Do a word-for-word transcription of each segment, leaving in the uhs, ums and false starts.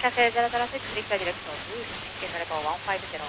車制ゼロゼロシックス、リッカーディレクト、ブース、インケートレポーいちごゼロ。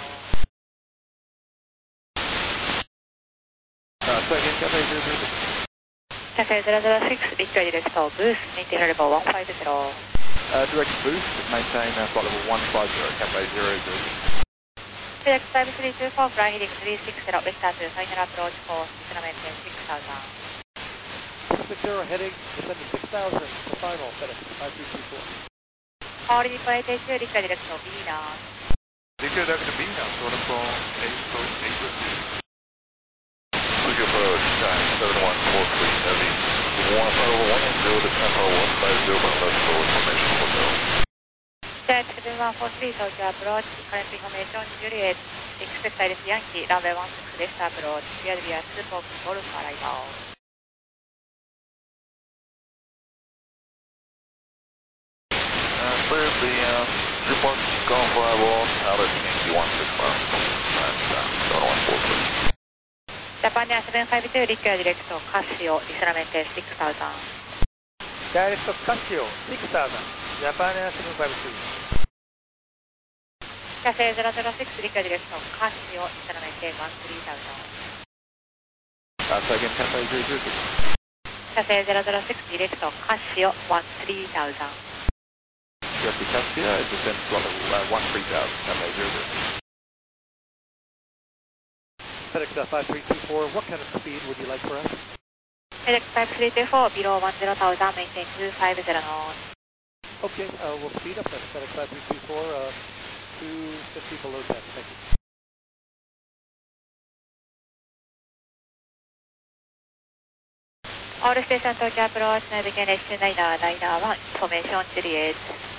Uh, so again, Cathay zero zero six. 車制ゼロゼロシックス、リッカーディレクト、ブース、インケートレポーいちごゼロ。 Uh, direct boost, maintain uh, flight level one five zero, Cathay zero zero six. Select five three two four, flying heading three six zero, vector to final approach course, descending six thousand. six zero heading, descending six thousand, the final, FedEx five three two four. Already deployed two, Rica Directo, B now. Rica Directo, B now, sort of from eight approach, eight fifty. Rica approach, time seven one four three, heavy, one five one zero to ten one five zero, left forward formation hotel. Jet seven one four three, Tokyo approach, current information, Juliet, expect Iris Yankee, runway one six, left approach, cleared via two box, Golf arrival. Uh, cleared the uh, three box, Golf arrival, Alice Yankee one six five, and uh, seven one four three. Japan Air seven five two, Rica Directo, Casio, descending six thousand. Directo Casio, six thousand, Japan Air seven five two. Cathay zero zero six, Rica Directo, Casio, descending one three thousand. Uh, so again, Cathay zero zero six. Cathay zero zero six, Directo, Casio, one three thousand. Yossi Casio, descend flight level uh, one three thousand, Cathay zero zero six. FedEx five three two four, what kind of speed would you like for us? FedEx five three two four, below one zero thousand, maintain two five zero knots. Okay, uh, we'll speed up then. FedEx five three two four, uh, two fifty below ten, thank you. All station Tokyo approach, navigation radar, radar one, information Juliet.